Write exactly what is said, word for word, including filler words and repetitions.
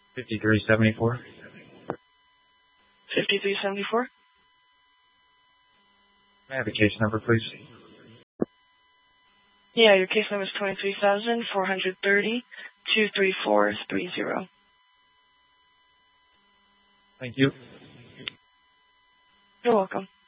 fifty-three seventy-four. fifty-three seventy-four. May I have a case number, please? Yeah, your case number is twenty-three thousand four hundred thirty two three four three zero. Thank you. You're welcome.